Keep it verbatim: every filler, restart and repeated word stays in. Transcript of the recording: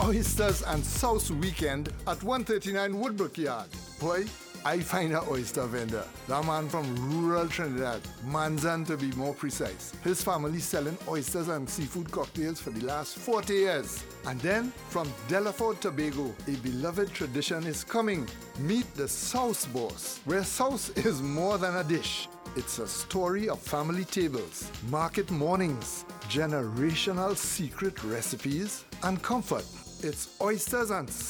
Oysters and Sauce Weekend at one thirty-nine Woodbrook Yard. Boy, I find an oyster vendor. That man from rural Trinidad, Manzan to be more precise. His family selling oysters and seafood cocktails for the last forty years. And then, from Delaford, Tobago, a beloved tradition is coming. Meet the Sauce Boss, where sauce is more than a dish. It's a story of family tables, market mornings, generational secret recipes, and comfort. It's oysters and